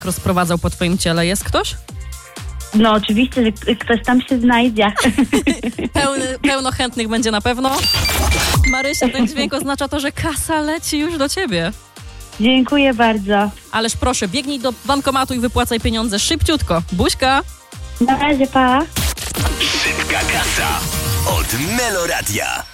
rozprowadzał po twoim ciele? Jest ktoś? No oczywiście, że ktoś tam się znajdzie. Pełno chętnych będzie na pewno. Marysia, ten dźwięk oznacza to, że kasa leci już do ciebie. Dziękuję bardzo. Ależ proszę, biegnij do bankomatu i wypłacaj pieniądze szybciutko. Buźka! Na razie, pa. Szybka kasa od Meloradia.